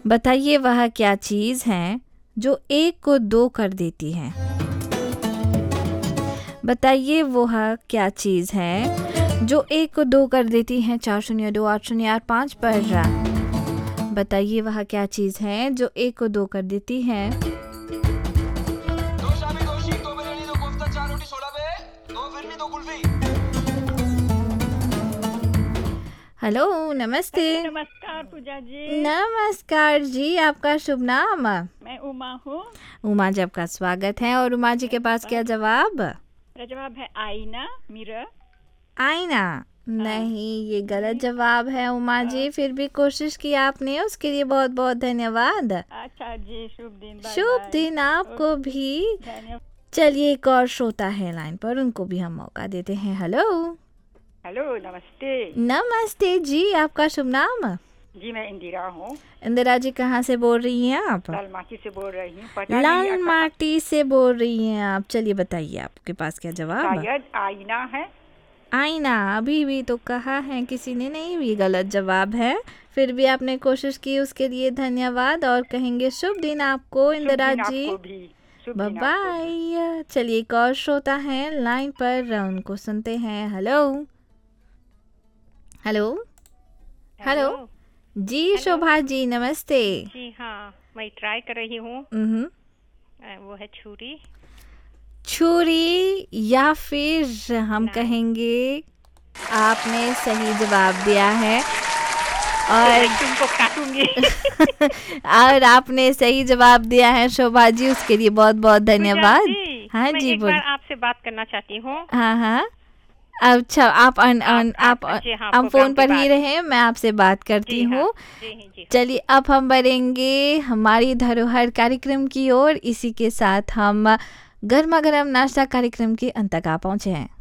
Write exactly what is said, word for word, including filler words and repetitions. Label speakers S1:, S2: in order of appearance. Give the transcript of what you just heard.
S1: बताइए वह क्या चीज़ है जो एक को दो कर देती है। बताइए वह क्या चीज़ है जो एक को दो कर देती है। चार शून्य दो आठ शून्य आठ पाँच पर बताइए वह क्या चीज़ है जो एक को दो कर देती है।
S2: दो शामी दो शीख दो बिरयानी दो कोफ्ता चार रोटी सोडा बे दो फिरनी दो कुल्फी।
S1: हेलो, नमस्ते।
S3: नमस्कार पूजा जी।
S1: नमस्कार जी, आपका शुभ नाम?
S3: मैं उमा हूँ।
S1: उमा जी, आपका स्वागत है। और उमा जी के पास क्या जवाब?
S3: मेरा जवाब है आईना, मिरर।
S1: आईना नहीं, ये गलत जवाब है उमा जी। फिर भी कोशिश की आपने, उसके लिए बहुत बहुत धन्यवाद।
S3: अच्छा जी, शुभ दिन।
S1: शुभ दिन आपको भी। चलिए, एक और श्रोता है लाइन पर, उनको भी हम मौका देते हैं। हेलो
S3: हेलो, नमस्ते।
S1: नमस्ते जी, आपका शुभ नाम?
S3: जी, मैं इंदिरा हूँ।
S1: इंदिरा जी, कहाँ से बोल रही हैं आप?
S3: लाल माटी से बोल रही हूँ।
S1: लाल माटी से बोल रही हैं आप। चलिए बताइए, आपके पास क्या जवाब?
S3: शायद आईना है।
S1: आईना अभी भी तो कहा है किसी ने, नहीं भी गलत जवाब है। फिर भी आपने कोशिश की, उसके लिए धन्यवाद और कहेंगे शुभ दिन आपको इंदिरा जी। Bye bye. चलिए, एक और श्रोता है लाइन पर, उनको सुनते हैं। हेलो हेलो हेलो जी, शोभा जी, नमस्ते।
S4: जी हाँ, मैं ट्राई कर रही हूँ। वो है छुरी।
S1: छुरी या फिर हम कहेंगे आपने सही जवाब दिया है और
S4: तुमको काटूंगी।
S1: और आपने सही जवाब दिया है शोभा जी, उसके लिए बहुत बहुत धन्यवाद। हाँ
S4: मैं
S1: जी,
S4: एक बार आपसे बात करना चाहती हूँ।
S1: हाँ हाँ, अच्छा आप अन, अन, आप, आप,
S4: हाँ,
S1: हम फोन पर ही रहे, मैं आपसे बात करती हूँ।
S4: हाँ,
S1: चलिए, अब हम बढ़ेंगे हमारी धरोहर कार्यक्रम की ओर। इसी के साथ हम गर्मा गर्म नाश्ता कार्यक्रम के अंत तक आ पहुँचे हैं।